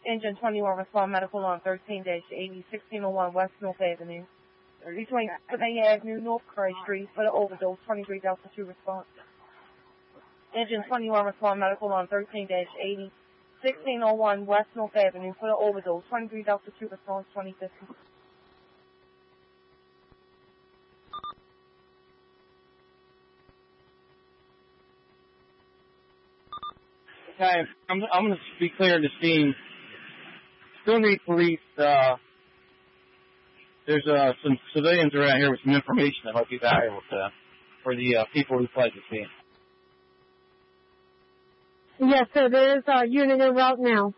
Engine 21, respond medical on 13-80, 1601 West North Avenue. Between Pennsylvania Avenue, North Curry Street, for the overdose, 23 Delta 2 response. Engine 21, respond medical on 13-80, 1601 West North Avenue, for the overdose, 23 Delta 2 response, 2050. Okay, I'm going to be clearing the scene. Still need police. There's some civilians around here with some information that might be valuable for the people who fled the scene. Yes, sir. There is a unit en route now.